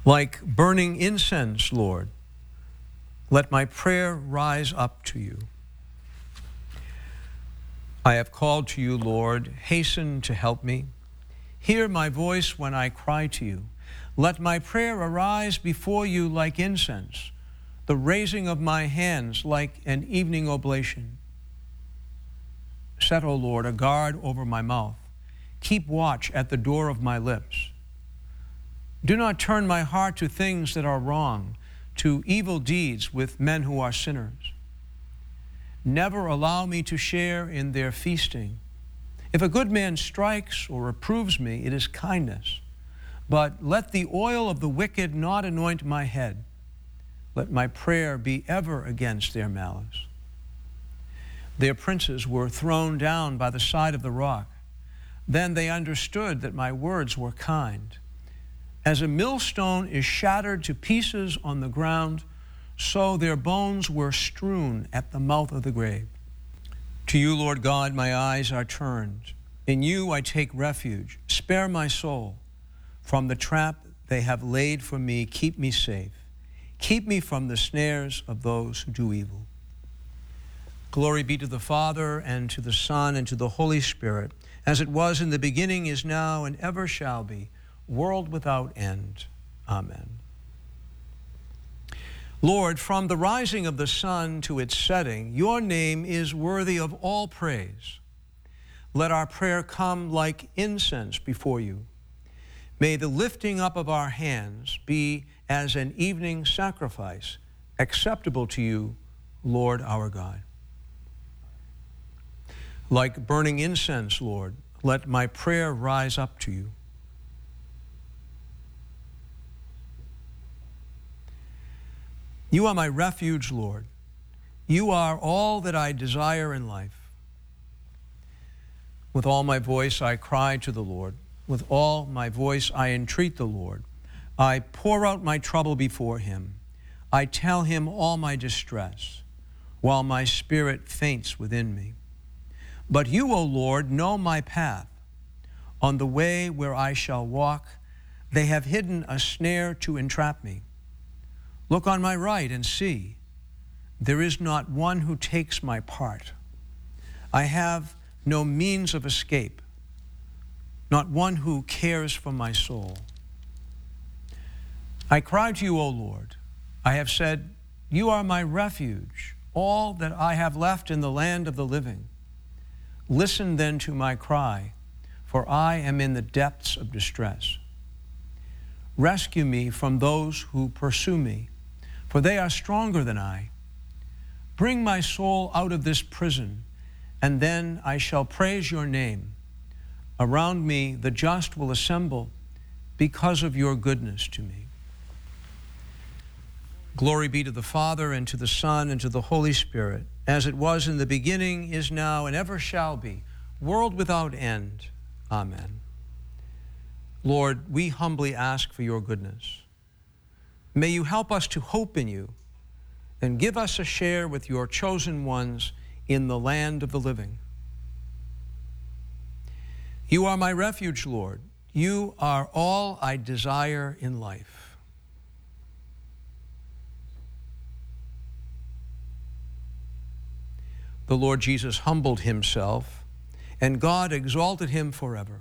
Like burning incense, Lord, let my prayer rise up to you. I have called to you, Lord. Hasten to help me. Hear my voice when I cry to you. Let my prayer arise before you like incense, the raising of my hands like an evening oblation. Set, O Lord, a guard over my mouth. Keep watch at the door of my lips. Do not turn my heart to things that are wrong, to evil deeds with men who are sinners. Never allow me to share in their feasting. If a good man strikes or reproves me, it is kindness. But let the oil of the wicked not anoint my head. Let my prayer be ever against their malice. Their princes were thrown down by the side of the rock. Then they understood that my words were kind. As a millstone is shattered to pieces on the ground, so their bones were strewn at the mouth of the grave. To you, Lord God, my eyes are turned. In you I take refuge. Spare my soul. From the trap they have laid for me, keep me safe. Keep me from the snares of those who do evil. Glory be to the Father, and to the Son, and to the Holy Spirit, as it was in the beginning, is now, and ever shall be, world without end. Amen. Lord, from the rising of the sun to its setting, your name is worthy of all praise. Let our prayer come like incense before you. May the lifting up of our hands be as an evening sacrifice, acceptable to you, Lord our God. Like burning incense, Lord, let my prayer rise up to you. You are my refuge, Lord. You are all that I desire in life. With all my voice I cry to the Lord. With all my voice I entreat the Lord. I pour out my trouble before him. I tell him all my distress, while my spirit faints within me. But you, O Lord, know my path. On the way where I shall walk, they have hidden a snare to entrap me. Look on my right and see. There is not one who takes my part. I have no means of escape, not one who cares for my soul. I cry to you, O Lord. I have said, you are my refuge, all that I have left in the land of the living. Listen then to my cry, for I am in the depths of distress. Rescue me from those who pursue me, for they are stronger than I. Bring my soul out of this prison, and then I shall praise your name. Around me the just will assemble because of your goodness to me. Glory be to the Father, and to the Son, and to the Holy Spirit, as it was in the beginning, is now, and ever shall be, world without end. Amen. Lord, we humbly ask for your goodness. May you help us to hope in you, and give us a share with your chosen ones in the land of the living. You are my refuge, Lord. You are all I desire in life. The Lord Jesus humbled himself, and God exalted him forever.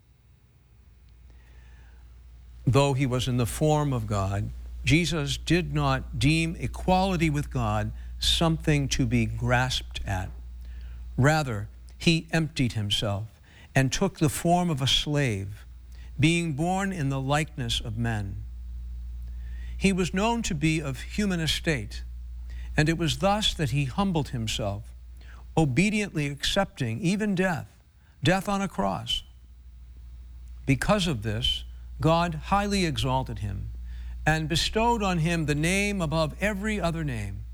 Though he was in the form of God, Jesus did not deem equality with God something to be grasped at. Rather, he emptied himself and took the form of a slave, being born in the likeness of men. He was known to be of human estate, and it was thus that he humbled himself, obediently accepting even death on a cross. Because of this, God highly exalted him and bestowed on him the name above every other name,